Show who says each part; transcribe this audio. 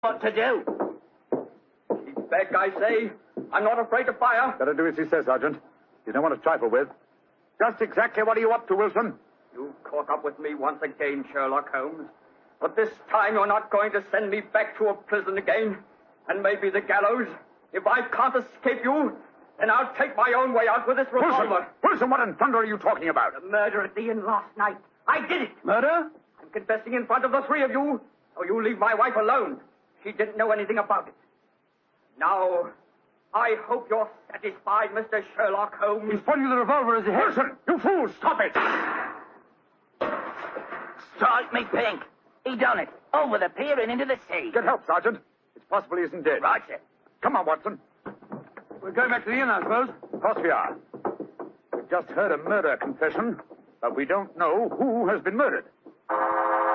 Speaker 1: what to do.
Speaker 2: Keep back, I say. I'm not afraid to fire.
Speaker 3: Better do as he says, Sergeant. You don't want to trifle with. Just exactly what are you up to, Wilson?
Speaker 2: You caught up with me once again, Sherlock Holmes. But this time you're not going to send me back to a prison again. And maybe the gallows. If I can't escape you, then I'll take my own way out with this revolver.
Speaker 3: Wilson, what in thunder are you talking about?
Speaker 2: The murder at the inn last night. I did it.
Speaker 3: Murder?
Speaker 2: I'm confessing in front of the three of you. So you leave my wife alone. She didn't know anything about it. Now, I hope you're satisfied, Mr. Sherlock Holmes.
Speaker 3: He's pointing the revolver as he has. Wilson, you fool, stop it!
Speaker 1: Strike me pink. He done it. Over the pier and into the sea.
Speaker 3: Get help, Sergeant. It's possible he isn't dead.
Speaker 1: Right, sir.
Speaker 3: Come on, Watson.
Speaker 2: We're going back to the inn, I suppose.
Speaker 3: Of course we are. We've just heard a murder confession, but we don't know who has been murdered.